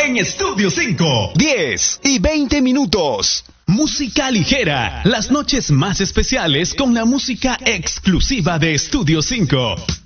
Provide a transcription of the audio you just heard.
en Estudio 5. 10 y 20 minutos. Música ligera, las noches más especiales con la música exclusiva de Estudio 5.